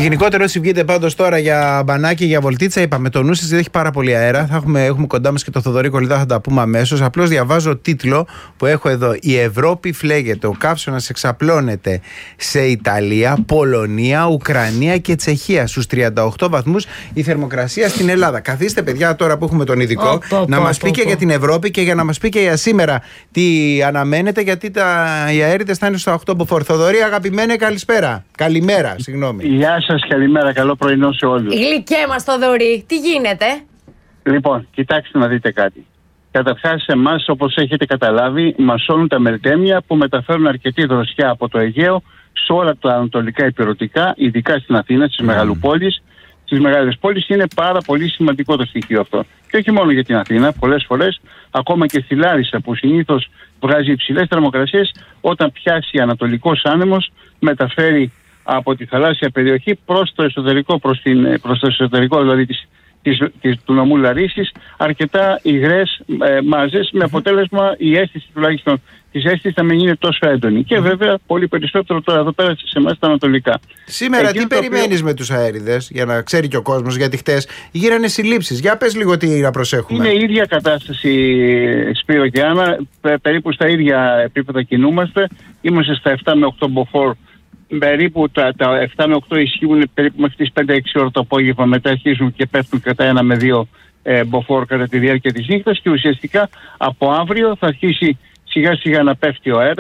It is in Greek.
γενικότερο, έτσι βγείτε πάντως τώρα για μπανάκι, για βολτίτσα, είπαμε το νου σας, έχει πάρα πολύ αέρα. Έχουμε κοντά μας και το Θοδωρή Κολλητά, θα τα πούμε αμέσως. Απλώς διαβάζω τίτλο που έχω εδώ. Η Ευρώπη φλέγεται. Ο καύσωνας εξαπλώνεται σε Ιταλία, Πολωνία, Ουκρανία και Τσεχία. Στους 38 βαθμούς η θερμοκρασία στην Ελλάδα. Καθίστε, παιδιά, τώρα που έχουμε τον ειδικό, να μας πει και για την Ευρώπη και για να μας πει και για σήμερα τι αναμένεται, γιατί οι αέριδες θα είναι στο 8 μποφόρ. Θοδωρή, αγαπημένε, καλησπέρα. Καλημέρα, συγγνώμη. Γεια σας, καλημέρα, καλό πρωινό σε όλους. Γλυκέ μας, Θοδωρή, τι γίνεται? Λοιπόν, κοιτάξτε να δείτε κάτι. Καταρχάς, εμάς, όπως έχετε καταλάβει, μας σώνουν τα μελτέμια που μεταφέρουν αρκετή δροσιά από το Αιγαίο σε όλα τα ανατολικά ηπειρωτικά, ειδικά στην Αθήνα, στις μεγαλοπόλεις. Στις μεγάλες πόλεις είναι πάρα πολύ σημαντικό το στοιχείο αυτό. Και όχι μόνο για την Αθήνα, πολλές φορές, ακόμα και στη Λάρισα, που συνήθως βγάζει υψηλές θερμοκρασίες, όταν πιάσει ανατολικός άνεμος, μεταφέρει από τη θαλάσσια περιοχή προς το εσωτερικό, προς το εσωτερικό δηλαδή του νομού Λαρίσης, αρκετά υγρές μάζες, με αποτέλεσμα η αίσθηση τουλάχιστον της αίσθησης να μην είναι τόσο έντονη. Και βέβαια πολύ περισσότερο τώρα εδώ πέρα σε εμάς τα ανατολικά. Σήμερα τι περιμένεις με τους αέριδες, για να ξέρει και ο κόσμος, γιατί χτες γίνανε συλλήψεις. Για πες λίγο τι να προσέχουμε. Είναι η ίδια κατάσταση, Σπύρο και Άννα, περίπου στα ίδια επίπεδα κινούμαστε. Είμαστε στα 7 με 8 μποφόρ. Περίπου τα 7 με 8 ισχύουν περίπου μέχρι τις 5-6 ώρα το απόγευμα, μετά αρχίζουν και πέφτουν κατά 1 με 2 μποφόρ κατά τη διάρκεια της νύχτας και ουσιαστικά από αύριο θα αρχίσει σιγά σιγά να πέφτει ο αέρας.